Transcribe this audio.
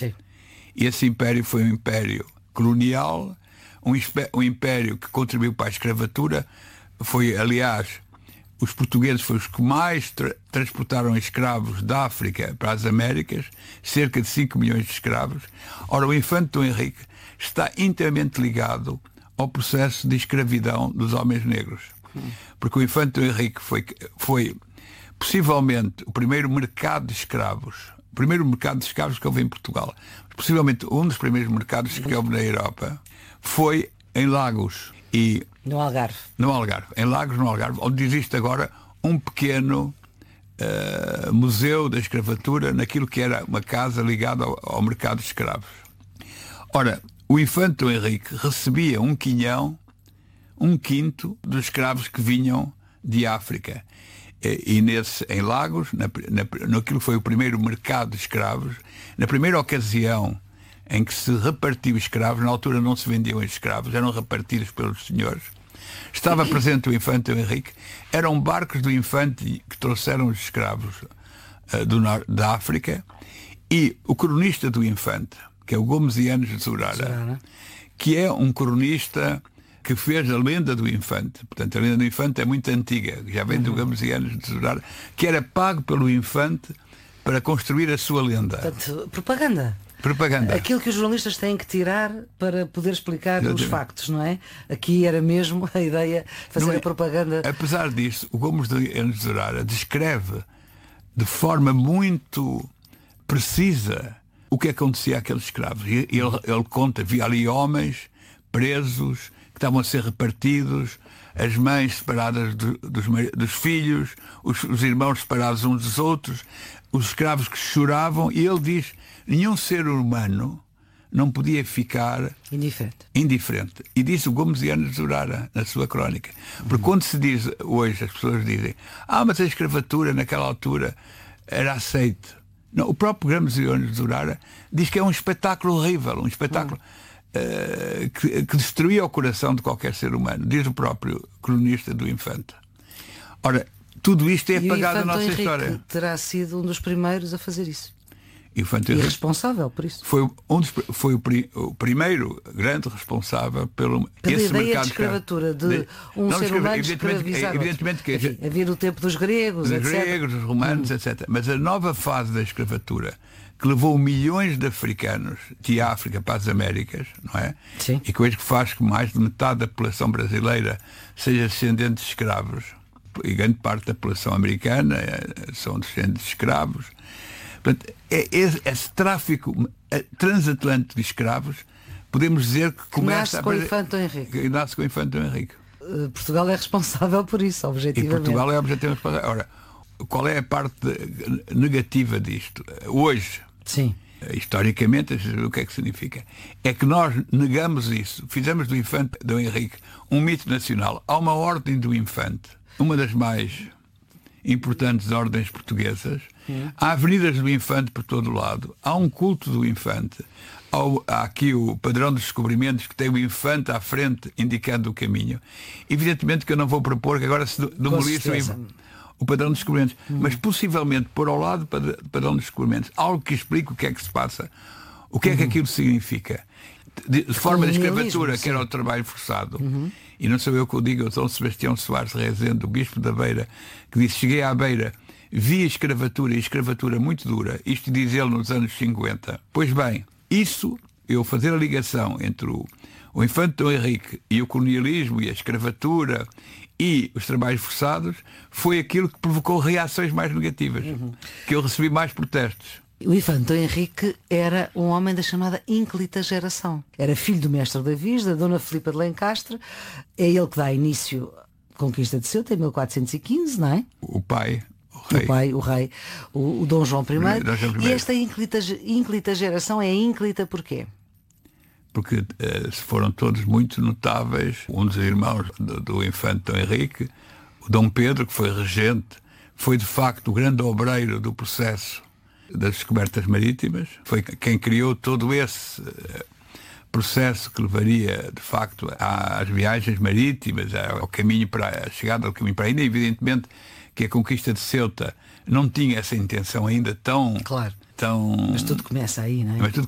Sim. E esse império foi um império colonial, um império que contribuiu para a escravatura. Foi, aliás, os portugueses foram os que mais transportaram escravos da África para as Américas, cerca de 5 milhões de escravos. Ora, o infante Dom Henrique está inteiramente ligado ao processo de escravidão dos homens negros. Porque o infante Dom Henrique foi possivelmente o primeiro mercado de escravos, o primeiro mercado de escravos que houve em Portugal. Possivelmente um dos primeiros mercados que houve na Europa foi em Lagos. E no Algarve. No Algarve, em Lagos, no Algarve, onde existe agora um pequeno museu da escravatura, naquilo que era uma casa ligada ao mercado de escravos. Ora, o infante Dom Henrique recebia um quinhão, um quinto dos escravos que vinham de África. E em Lagos, naquilo que foi o primeiro mercado de escravos, na primeira ocasião em que se repartiu escravos, na altura não se vendiam escravos, eram repartidos pelos senhores, estava presente o infante Dom Henrique. Eram barcos do infante que trouxeram os escravos da África, e o cronista do infante, que é o Gomesiano de Zurara, que é um cronista que fez a lenda do infante. Portanto, a lenda do infante é muito antiga, já vem do Gomesiano de Zurara, que era pago pelo infante para construir a sua lenda. Portanto, propaganda. Aquilo que os jornalistas têm que tirar para poder explicar os factos, não é? Aqui era mesmo a ideia de fazer a propaganda. Apesar disso, o Gomes de Zurara descreve de forma muito precisa o que acontecia àqueles escravos. E ele conta, havia ali homens presos que estavam a ser repartidos, as mães separadas dos filhos, os irmãos separados uns dos outros, os escravos que choravam, e ele diz: nenhum ser humano não podia ficar indiferente. E disse o Gomesiano de Zurara na sua crónica. Porque quando se diz hoje, as pessoas dizem: mas a escravatura naquela altura era aceite. Não, o próprio Gomesiano de Zurara diz que é um espetáculo horrível, um espetáculo que destruía o coração de qualquer ser humano, diz o próprio cronista do infante. Ora, tudo isto é apagado da nossa história. Terá sido um dos primeiros a fazer isso. E responsável por isso. Foi o primeiro grande responsável pela esse ideia mercado de escravatura, de um ser humano escravizado. Evidentemente que havia no tempo dos gregos, etc. Dos gregos, dos romanos, etc. Mas a nova fase da escravatura, que levou milhões de africanos de África para as Américas, não é? Sim. E que hoje faz que mais de metade da população brasileira seja descendente de escravos. E grande parte da população americana são descendentes de escravos. Portanto, esse tráfico transatlântico de escravos, podemos dizer que começa nasce com o infante Dom Henrique. Que nasce com o infante Dom Henrique. Portugal é responsável por isso, objetivamente. E Portugal é objetivamente responsável. Ora, qual é a parte negativa disto? Hoje, sim, historicamente, o que é que significa? É que nós negamos isso. Fizemos do infante Dom Henrique um mito nacional. Há uma ordem do infante, uma das mais importantes ordens portuguesas. Há avenidas do infante por todo o lado. Há um culto do infante. Há aqui o padrão dos descobrimentos, que tem o infante à frente indicando o caminho. Evidentemente que eu não vou propor que agora se demolisse o padrão dos descobrimentos, mas possivelmente pôr ao lado o padrão dos descobrimentos algo que explique o que é que se passa, o que é que aquilo significa. De forma de escravatura, que era o trabalho forçado. E não sou eu que o digo, o Dom Sebastião Soares Rezende, o bispo da Beira, que disse: cheguei à Beira, vi a escravatura, e escravatura muito dura. Isto diz ele nos anos 50. Pois bem, isso, eu fazer a ligação entre o infante Dom Henrique e o colonialismo e a escravatura e os trabalhos forçados, foi aquilo que provocou reações mais negativas, que eu recebi mais protestos. O infante Dom Henrique era um homem da chamada ínclita geração. Era filho do mestre Davis, da dona Filipa de Lencastre. É ele que dá início à conquista de Ceuta em 1415, não é? O pai, o rei, o Dom João I. E esta ínclita geração é ínclita porquê? Porque foram todos muito notáveis. Um dos irmãos do infante Dom Henrique, o Dom Pedro, que foi regente, foi de facto o grande obreiro do processo das descobertas marítimas, foi quem criou todo esse processo que levaria de facto às viagens marítimas, ao caminho para a chegada ao caminho para a Índia. Evidentemente que a conquista de Ceuta não tinha essa intenção ainda tão... Claro. Mas tudo começa aí, não é?